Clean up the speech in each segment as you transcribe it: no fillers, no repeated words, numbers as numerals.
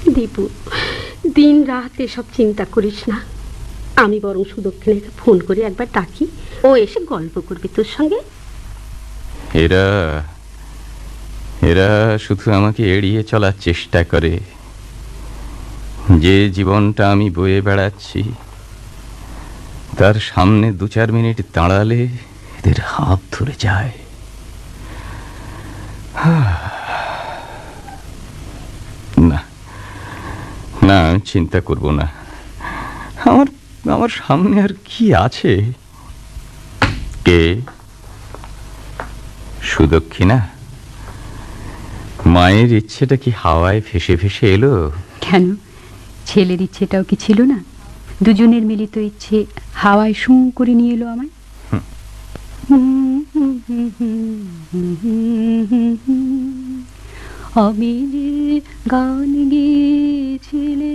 দীপু, দিন রাত এসব চিন্তা করিস না। আমি বরং সুদক্ষিণাকে ফোন করে একবার ডাকি, ও এসে গল্প করবে তোর সঙ্গে। এরা এরা শুধু আমাকে এড়িয়ে চলার চেষ্টা করে। যে জীবনটা আমি বয়ে বেড়াচ্ছি তার সামনে 2-4 মিনিট দাঁড়ালে এদের হাত ধরে যায়। না না, আমি চিন্তা করব না। আমার আমার সামনে আর কি আছে? কে? সুদক্ষিণা? মায়ের ইচ্ছেটা কি হাওয়ায় ভেসে ভেসে এলো? কেন, ছেলের ইচ্ছেটাও কি ছিল না? দুজনের মিলিত ইচ্ছে হাওয়ায় শু করে নিয়ে এলো আমায়। আমি গান গেয়েছিলে।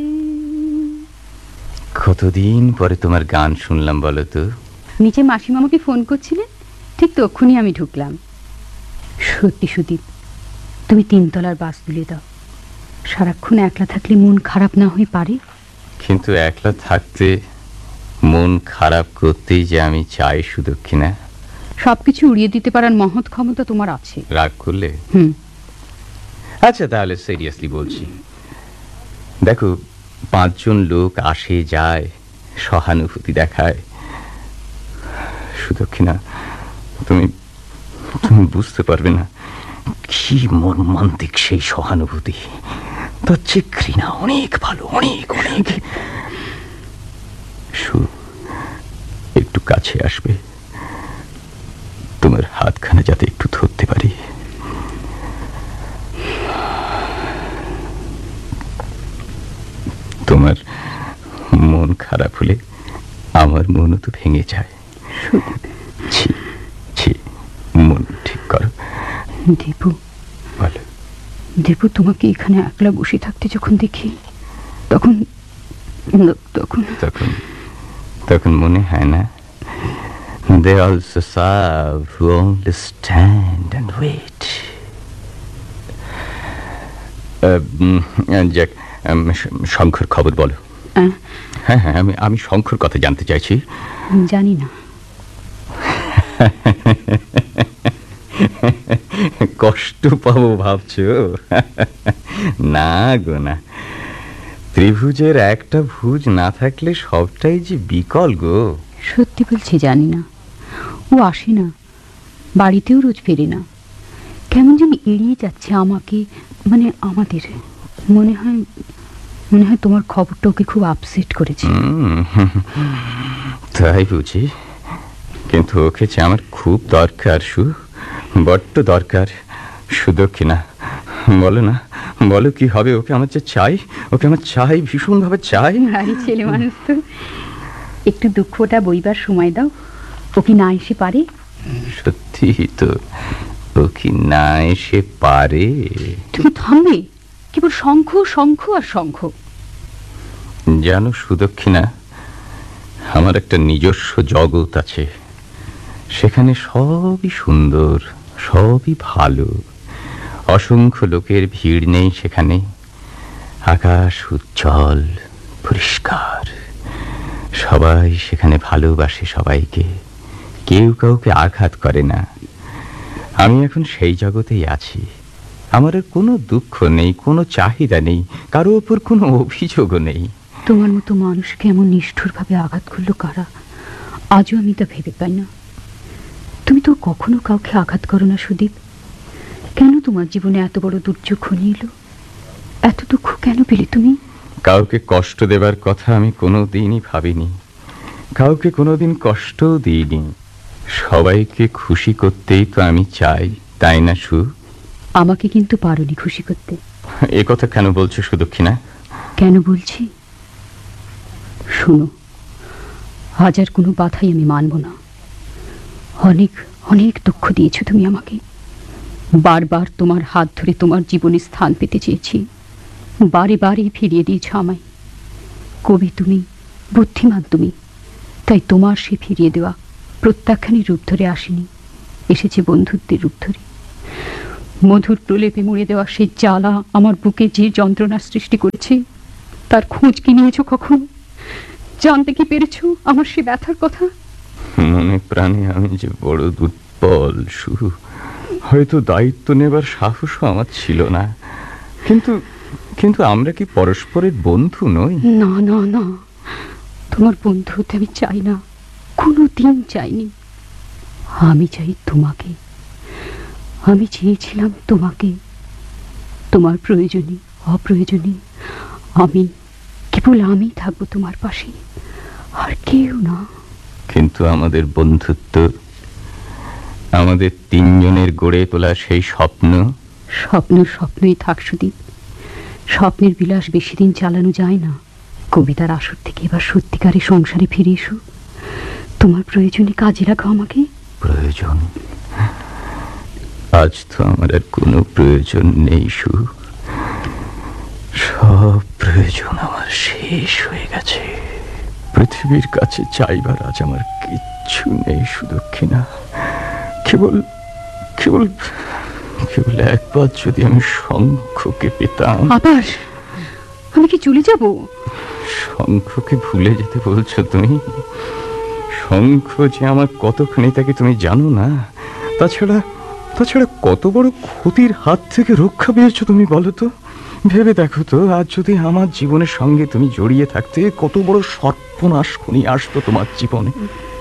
কতদিন পরে তোমার গান শুনলাম বলো তো? নিচে মাসিমা আমাকে ফোন করছিলেন, ঠিক তখনই আমি ঢুকলাম। সত্যি সুদীপ, তুমি 3 তলার বাস তুলে দাও। সারাক্ষণ একলা থাকলে মন খারাপ না হয়ে পারে? কিন্তু একলা থাকতে মন খারাপ করতেই যে আমি চাই সুদক্ষিণা। সবকিছু উড়িয়ে দিতে পারার মহৎ ক্ষমতা তোমার আছে। রাগ করলে? আচ্ছা, তাহলে সিরিয়াসলি বলছি। দেখো, 5 জন লোক আসে যায়, সহানুভূতি দেখায়। সুদক্ষিণা, তুমি বুঝতে পারবে না কি মর্মান্তিক সেই সহানুভূতি। তার চেয়ে ঘৃণা অনেক ভালো, অনেক অনেক। একটু কাছে আসবে? তোমার হাতখানা যাতে একটু ধরতে পারি। তোমার মন খারাপ হলে আমার মনও তো ভেঙে যায়। ছি ছি, মন ঠিক করো। দীপু, বলো। দীপু, তোমাকে এখানে একলা বসে থাকতে যখন দেখি তখন তখন তখন তখন মনে হয় না, they also serve who only stand and wait. যাক, শঙ্কর খবর বলো। হ্যাঁ হ্যাঁ, আমি শঙ্কর কথা জানতে চাইছি। জানি না। কষ্ট পাবো ভাবছো? না গো না, ত্রিভুজের একটা ভুজ না থাকলে সবটাই যে বিকল গো। সত্যি বলছি, জানি না। ও আসে না, বাড়িতেও রোজ ফেরে না। কেমন যেন এড়িয়ে যাচ্ছে আমাকে, মানে আমাদের। মনে হয় তোমার খবরটা ওকে খুব আপসেট করেছে। তাই বুঝি? কিন্তু ওকে যে আমার খুব দরকার, বড্ড দরকার। সুদক্ষিণা, বলো না, বলো কি হবে? ওকে আমার যে চাই, ওকে আমার চাই, ভীষণভাবে চাই। আরে ছেলে মানুষ তো, একটু দুঃখটা বইবার সময় দাও। ও কি না এসে পারে? সত্যি তো, ও কি না এসে পারে? তুমি থামবে? কেবল শঙ্খ শঙ্খ আর শঙ্খ। জানো সুদক্ষিণা, আমার একটা নিজস্ব জগৎ আছে। সেখানে সবই সুন্দর, সবই ভালো। অসংখ্য লোকের ভিড় নেই সেখানে। আকাশ উজ্জ্বল, পরিষ্কার। সবাই সেখানে ভালোবাসে সবাইকে, কেউ কাউকে আঘাত করে না। আমি এখন সেই জগতেই আছি। আমার আর কোনো দুঃখ নেই, কোনো চাহিদা নেই, কারো ওপর কোনো অভিযোগও নেই। তোমার মতো মানুষকে এমন নিষ্ঠুরভাবে আঘাত করলো কারা? আজও আমি তা ভেবে পাই না। তুমি তো কখনো কাউকে আঘাত করো না সুদীপ। কেন তোমার জীবনে এত বড় দুর্যোগ ঘনিয়ে এলো? এত দুঃখ কেন পেলে তুমি? কাউকে কষ্ট দেবার কথা আমি কোনোদিনই ভাবিনি, কাউকে কোনোদিন কষ্টও দিইনি। সবাইকে খুশি করতেই তো আমি চাই, তাই না সু? আমাকে কিন্তু পারোনি খুশি করতে। এ কথা কেন বলছো সুদক্ষিণা? কেন বলছি শোনো, হাজার কোনো বাধাই আমি মানব না। অনেক অনেক দুঃখ দিয়েছো তুমি আমাকে। বারবার তোমার হাত ধরে তোমার জীবনে স্থান পেতে চেয়েছি, বারে বারে ফিরিয়ে দিয়েছ আমায়। কবি তুমি, বুদ্ধিমান তুমি, তাই তোমার সে ফিরিয়ে দেওয়া প্রত্যাখ্যানের রূপ ধরে আসেনি, এসেছে বন্ধুত্বের রূপ ধরে। মধুর প্রলেপে মুড়ে দেওয়া সেই জ্বালা আমার বুকে যে যন্ত্রণার সৃষ্টি করেছে, তার খোঁজ কি নিয়েছো কখনো? জানতে কি পেরেছো আমার সে ব্যথার কথা? মনে প্রাণে আমি যে বড় দুর্বল শুরু, হয়তো দায়িত্ব নেবার সাহসও আমার ছিল না। কিন্তু কিন্তু আমরা কি পরস্পরের বন্ধু নই? না না না, তোমার বন্ধু হতে আমি চাই না, কোনো দিন চাইনি। আমি চাই তোমাকে। আমি চেয়েছিলাম তোমাকে। তোমার প্রয়োজনে অপ্রয়োজনে আমি, কেবল আমি থাকবো তোমার পাশে, আর কেউ না। কিন্তু আমাদের বন্ধুত্ব, আমাদের তিনজনের গড়ে তোলা সেই স্বপ্ন, স্বপ্নই থাক সুদীপ। স্বপ্নের বিলাস বেশি দিন চালানো যায় না। কবিতার আসর থেকে এবার সত্যিকারের সংসারে ফিরে এসো। তোমার প্রয়োজনে কাজে রাখো আমাকে। প্রয়োজন? আজ তো আমার আর কোনো প্রয়োজন নেই সু। সব প্রয়োজন আমার শেষ হয়ে গেছে। পৃথিবীর কাছে চাইবার আজ আমার কিচ্ছু নেই সুদক্ষিণা। কেবল কেবল কেবল একবার যদি আমি শঙ্খকে পেতাম। আবার আমি কি চলে যাব? শঙ্খকে ভুলে যেতে বলছো তুমি? শঙ্খ যে আমার কতখানি তাকে তুমি জানো না। তাছাড়া তাছাড়া কত বড় ক্ষতির হাত থেকে রক্ষা পেয়েছো তুমি বলো তো? ভেবে দেখো তো, আজ যদি আমার জীবনের সঙ্গে তুমি জড়িয়ে থাকতে, কত বড় সর্বনাশ খুনি আসতো তোমার জীবনে।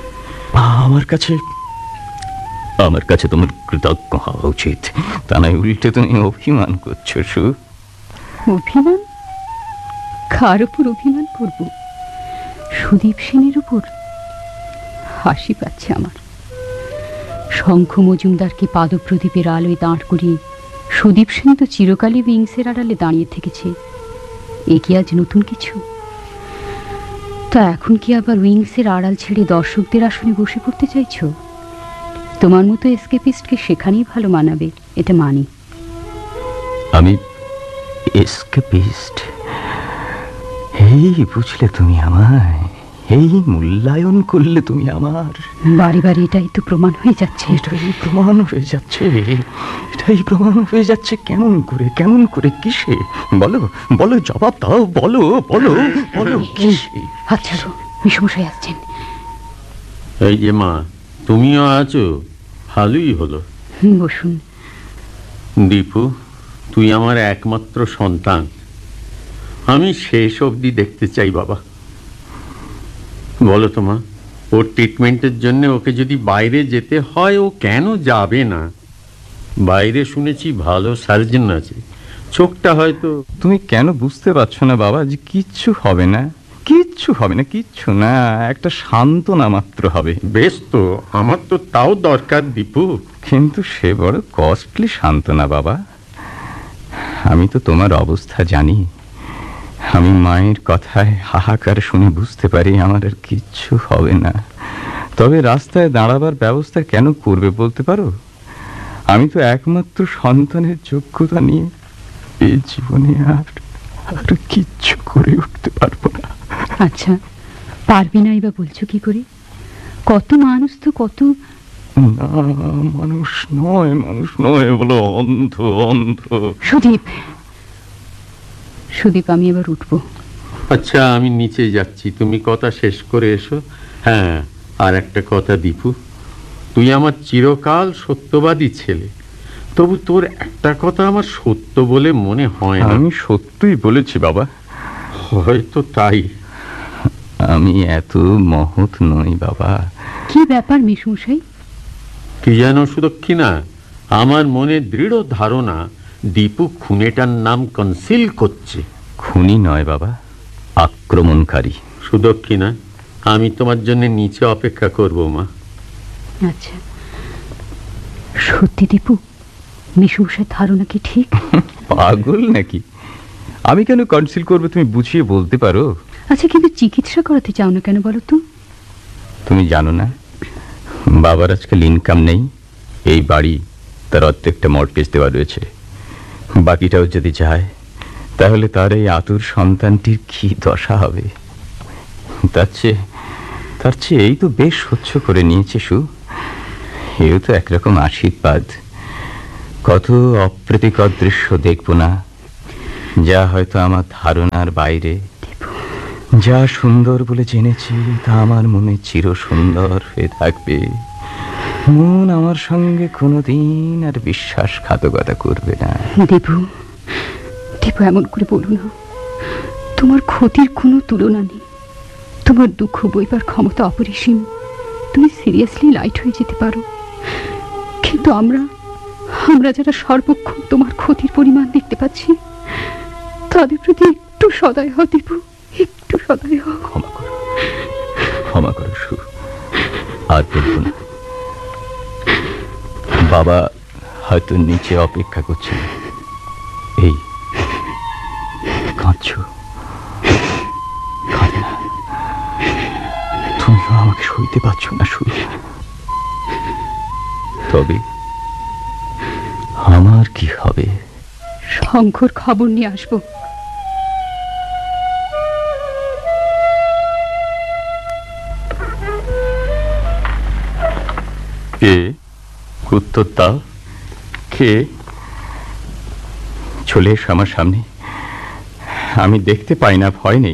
আমার কাছে তোমার কৃতজ্ঞ হওয়া উচিত, তা নয় উল্টে তুমি অভিমান করছো সু। অভিমান? কার উপর অভিমান করব? সুদীপ সেনের উপর? হাসি পাচ্ছে আমার। শঙ্খ মজুমদারকে পাদপ্রদীপের আলোয় দাঁড় করিয়ে সুদীপ সেন তো চিরকালই উইংসের আড়ালে দাঁড়িয়ে থেকেছে। এ কি আজ নতুন কিছু? তা এখন কি আবার উইংসের আড়াল ছেড়ে দর্শকদের আসনে বসে পড়তে চাইছো? তোমার মতো এসকেপিস্টকে সেখানেই ভালো মানাবে, এটা মানি। আমি এসকেপিস্ট? এই বুঝলে তুমি আমায়? এই মূল্যায়ন করলে তুমি আমার? বারে বারে এটাই তো প্রমাণ হয়ে যাচ্ছে। এটাই প্রমাণ হয়ে যাচ্ছে। কেমন করে কিসে? বলো বলো, জবাব দাও, বলো বলো বলো কিসে? আচ্ছা, মিশমশাই আসছেন। এই যে মা, তুমিও আছো, ভালোই হলো। বসুন। দীপু, তুই আমার একমাত্র সন্তান। আমি শেষ অবধি দেখতে চাই বাবা। বলো তো মা, ওর ট্রিটমেন্টের জন্য ওকে যদি বাইরে যেতে হয়, ও কেন যাবে না? বাইরে শুনেছি ভালো সার্জন আছে, চোখটা হয়তো। তুমি কেন বুঝতে পারছো না বাবা যে কিচ্ছু হবে না? কিচ্ছু না, একটা সান্ত্বনা মাত্র হবে। বেশ তো, আমার তো তাও দরকার দীপু। কিন্তু সে বড় কস্টলি সান্ত্বনা বাবা। আমি তো তোমার অবস্থা জানি। আমি মায়ের কথায় হাহাকার শুনে বুঝতে পারি আমার আর কিচ্ছু হবে না। তবে রাস্তায় দাঁড়াবার ব্যবস্থা কেন করবে বলতে পারো? আমি তো একমাত্র সন্তানের যোগ্যতা নিয়ে এই জীবনে আর কিচ্ছু করে উঠতে পারবো না। আচ্ছা, পারবি না এবার বলছো কি করে? কত মানুষ তো কত। না, মানুষ নয় বলো, অন্ধ। সুদীপ, আমি এবার উঠবো। আচ্ছা, আমি নিচে যাচ্ছি, তুমি কথা শেষ করে এসো। হ্যাঁ, আর একটা কথা দীপু, তুই আমার চিরকাল সত্যবাদী ছেলে, তবু তোর একটা কথা আমার সত্য বলে মনে হয় না। আমি সত্যই বলেছি বাবা। হয়তো তাই। আমি এত মহৎ নই বাবা। কি ব্যাপার মেশমশাই? কি জানো সুদক্ষিণা, আমার মনে দৃঢ় ধারণা দীপু খুনেটার নাম কনসিল করছে। খুনি নয় বাবা, আক্রমণকারী। সুদক্ষিণা, আমি তোমার জন্য নিচে অপেক্ষা করব মা। আচ্ছা, সত্যি দীপু, মেশমশাই ধারণা কি ঠিক? পাগল নাকি? আমি কেন কনসিল করবো তুমি বুঝিয়ে বলতে পারো? আচ্ছা, কিন্তু চিকিৎসা করাতে চাও না কেন বলো তো? তুমি জানো না বাবার আজকাল ইনকাম নেই। এই বাড়ি তার অর্ধেকটা মর্টগেজ দেওয়া রয়েছে। বাকিটাও যদি যায় তাহলে তার এই আতুর সন্তানটির কি দশা হবে? তার চেয়ে এই তো বেশ সহ্য করে নিয়েছে সু। এও তো একরকম আশীর্বাদ। কত অপ্রীতিকর দৃশ্য দেখব না, যা হয়তো আমার ধারণার বাইরে। যা সুন্দর বলে জেনেছি তা আমার মনে চির সুন্দর হয়ে থাকবে। মন আমার সঙ্গে কোনোদিন আর বিশ্বাসঘাতকতা করবে না। দেবু, দেবু, এমন করে বলো না। তোমার ক্ষতির কোনো তুলনা নেই। তোমার দুঃখ বইবার ক্ষমতা অপরিসীম। তুমি সিরিয়াসলি লাইট হয়ে যেতে পারো, কিন্তু আমরা যারা সর্বক্ষণ তোমার ক্ষতির পরিমাণ দেখতে পাচ্ছি, তাদের প্রতি একটু সদয় হও দেবু, একটু সদয় হও। ক্ষমা করো, ক্ষমা করো সু, আর বলবো না। বাবা হয়তো নিচে অপেক্ষা করছে। এই কাঁদছো? কাঁদে না, তুমিও আমাকে সইতে পারছো না সু। তবে আমার কি হবে? শঙ্কর খবর নিয়ে আসবো। কে? উত্তর দাও। কে? চলে এসো আমার সামনে। আমি দেখতে পাই না, ভয় নেই।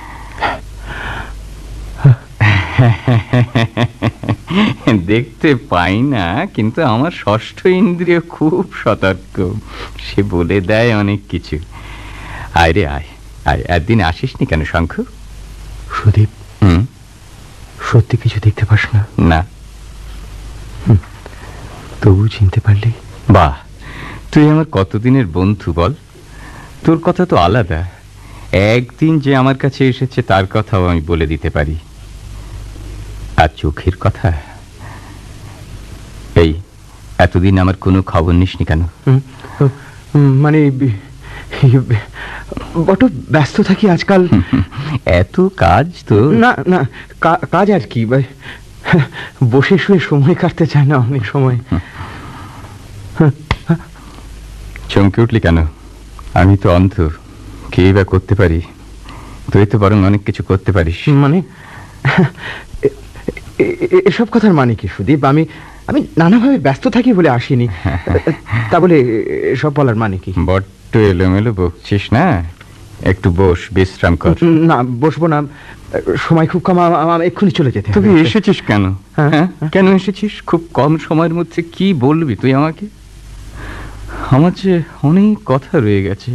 দেখতে পাই না, কিন্তু আমার ষষ্ঠ ইন্দ্রিয় খুব সতর্ক, সে বলে দেয় অনেক কিছু। আয় রে আয়, আয়। একদিন আসিসনি কেন শঙ্খ? সুদীপ, সত্যি কিছু দেখতে পাস না? না। তবু চিনতে পারলি? বাহ, তুই আমার কতদিনের বন্ধু বল। তোর কথা তো আলাদা। একদিন যে আমার কাছে এসেছে তার কথাও আমি বলে দিতে পারি। আর চোখের কথা, এই এতদিন আমার কোনো খবর নিসনি কেন? মানে বড় ব্যস্ত থাকি আজকাল। এত কাজ তো। না না, কাজ আর কি, বসে শুয়ে সময় কাটতে চায় না অনেক সময়। চমকে উঠলি কেন? আমি তো অন্ধ, কে বা করতে পারি? তুই তো বরং অনেক কিছু করতে পারিস। মানে এসব কথার মানে কি সুদীপ? আমি নানাভাবে ব্যস্ত থাকি বলে আসিনি। তা বলে এসব বলার মানে কি? বড্ড এলোমেলো বকছিস না, একটু বস, বিশ্রাম কর। না, বসবো না, সময় খুব কম, আমার এক্ষুনি চলে যেতে হবে। তুই এসেছিস কেন? হ্যাঁ, কেন এসেছিস? খুব কম সময়ের মধ্যে কি বলবি তুই আমাকে? আমার যে অনেক কথা রয়ে গেছে।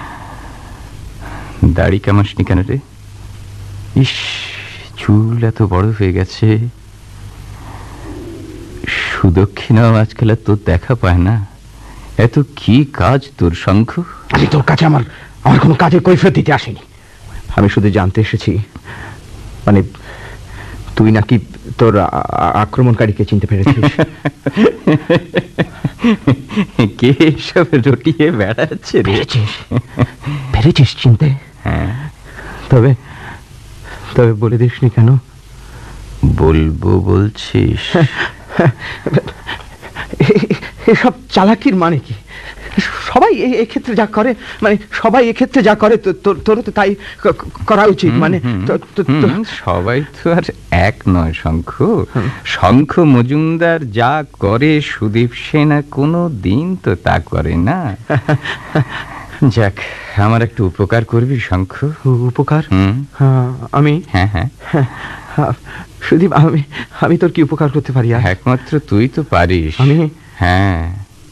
দাড়ি কামাসনি কেন রে? ইস, চুল এত বড় হয়ে গেছে। সুদক্ষিণাও আজকাল আর তোর দেখা পায় না। এত কি কাজ তোর শঙ্খ? আমি তোর কাছে আমার কোনো কাজের কৈফিয়ত দিতে আসিনি। আমি শুধু জানতে এসেছি, মানে তুই নাকি তোর আক্রমণকারীকে চিনতে পেরেছিস। কে সব রটিয়ে বেড়াচ্ছে রে? পেরেছিস চিনতে? হ্যাঁ। তবে বলে দিসনি কেন? বলবো বলছিস? এসব চালাকির মানে কি? সবাই এক্ষেত্রে যা করে, মানে সবাই এক্ষেত্রে যা করে, তোরও তো তাই করা উচিত। মানে সবাই তো আর এক নয় শঙ্খ। শঙ্খ মজুমদার যা করে সুদীপ সেনা কোনো দিন তো তা করে না। যাক, আমার একটু উপকার করবি শঙ্খ? উপকার? আমি? হ্যাঁ হ্যাঁ, সুদীপ, আমি তোর কি উপকার করতে পারি? একমাত্র তুই তো পারিস। আমি? হ্যাঁ।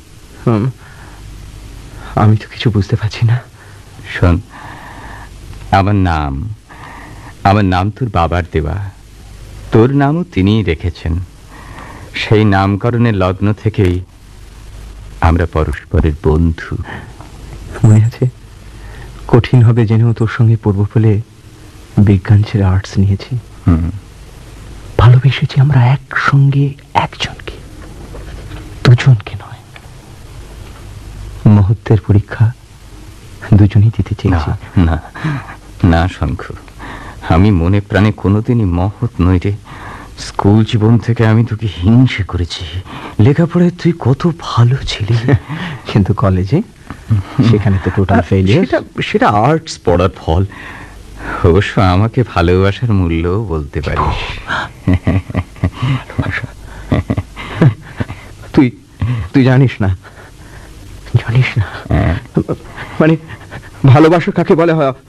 আমি তো কিছু বুঝতে পারছি না। শোন, আমার নাম তোর বাবার দেওয়া। তোর নামও তিনিই রেখেছেন। সেই নামকরণের লগ্ন থেকেই আমরা পরস্পরের বন্ধু। মনে আছে, কঠিন হবে জেনেও তোর সঙ্গে পড়বো বলে বিজ্ঞান ছেড়ে আর্টস নিয়েছি। ভালোবেসেছি আমরা একসঙ্গে একজনকে, দুজনকে নয়। মুহূর্তের পরীক্ষা দুজনেই দিতে চেয়েছি। না না শঙ্খ, আমি মনে প্রাণে কোনোদিনই মহৎ নই রে। স্কুল জীবন থেকে আমি তোকে হিংসে করেছি। লেখাপড়ায় তুই কত ভালো ছিলি, কিন্তু কলেজে সেখানে তো টোটাল ফেলিয়ার। সেটা আর্টস পড়ার ফল। অবশ্য আমাকে ভালোবাসার মূল্যও বলতে পারিস। তুই জানিস না, জানিস না হ্যাঁ। মানে ভালোবাসা কাকে বলে হয়